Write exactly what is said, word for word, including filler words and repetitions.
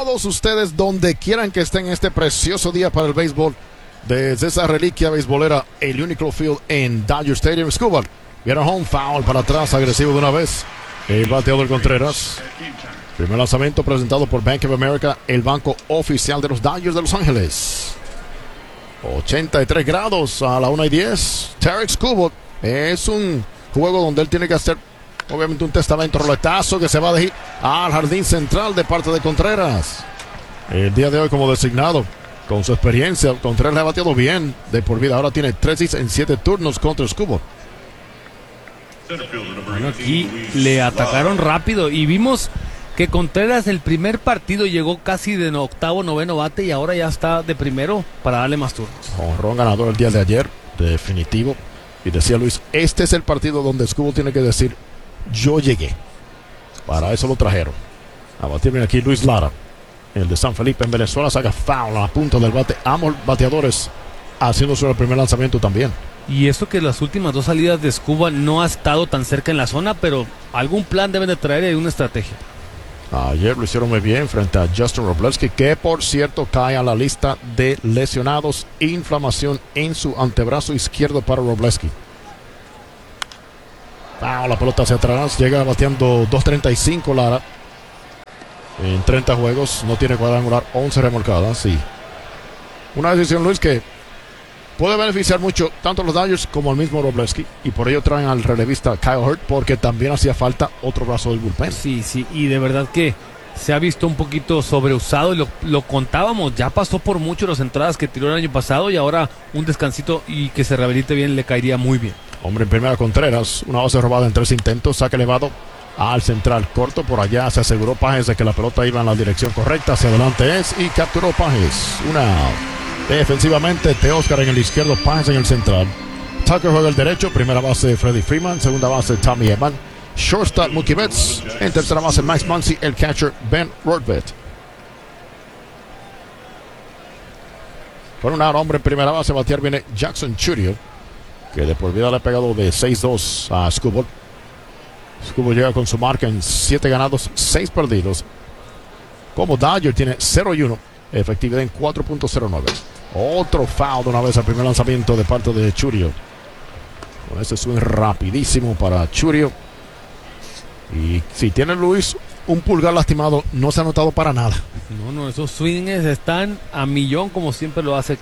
todos ustedes donde quieran que estén este precioso día para el béisbol. Desde esa reliquia beisbolera, el Uniqlo Field en Dodger Stadium. Escobar viene home, foul para atrás, agresivo de una vez. El bateador Contreras. Primer lanzamiento presentado por Bank of America, el banco oficial de los Dodgers de Los Ángeles. ochenta y tres grados a la una y diez. Tarik Skubal es un juego donde él tiene que hacer obviamente un testamento, roletazo que se va de hit al jardín central de parte de Contreras. El día de hoy como designado, con su experiencia, Contreras le ha bateado bien de por vida. Ahora tiene tres hits en siete turnos contra Skubal. Bueno, aquí le atacaron rápido y vimos que Contreras el primer partido llegó casi de octavo, noveno bate y ahora ya está de primero para darle más turnos. Honrón ganador el día de ayer, definitivo. Y decía Luis, este es el partido donde Skubal tiene que decir: yo llegué. Para eso lo trajeron. A batirme aquí Luis Lara, el de San Felipe en Venezuela, saca foul a la punta del bate. Ambos bateadores haciendo sobre el primer lanzamiento también. Y eso que las últimas dos salidas de Skubal no ha estado tan cerca en la zona, pero algún plan deben de traer y una estrategia. Ayer lo hicieron muy bien frente a Justin Wroblewski, que por cierto cae a la lista de lesionados. Inflamación en su antebrazo izquierdo para Wroblewski. Ah, la pelota hacia atrás, llega bateando dos treinta y cinco Lara. En treinta juegos, no tiene cuadrangular, once remolcadas. Y una decisión, Luis, que puede beneficiar mucho tanto a los Dodgers como al mismo Wroblewski. Y por ello traen al relevista Kyle Hurt, porque también hacía falta otro brazo del bullpen. Sí, sí, y de verdad que se ha visto un poquito sobreusado y lo, lo contábamos, ya pasó por mucho las entradas que tiró el año pasado y ahora un descansito y que se rehabilite bien le caería muy bien. Hombre en primera Contreras, una base robada en tres intentos, saque elevado al central corto, por allá se aseguró Pajes de que la pelota iba en la dirección correcta, hacia adelante es y capturó Pajes. Una defensivamente, Teóscar en el izquierdo, Pajes en el central. Tucker juega el derecho, primera base Freddie Freeman, segunda base Tommy Edman, shortstop Mookie Betts, en tercera base Max Muncy, el catcher Ben Rortvedt. Por un out, hombre en primera base, batear viene Jackson Chourio, que de por vida le ha pegado de seis dos a Skubal. Skubal llega con su marca en siete ganados, seis perdidos. Como Dodger tiene cero y uno, efectividad en cuatro punto cero nueve. Otro foul de una vez al primer lanzamiento de parte de Chourio. Con ese swing rapidísimo para Chourio. Y si tiene Luis un pulgar lastimado, no se ha notado para nada. No, no, esos swings están a millón como siempre lo hace